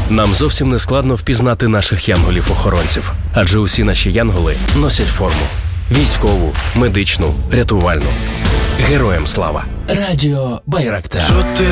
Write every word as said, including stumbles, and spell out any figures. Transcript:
Нам зовсім не складно впізнати наших янголів-охоронців, адже усі наші янголи носять форму. Військову, медичну, рятувальну. Героям слава! Радіо Байрактар.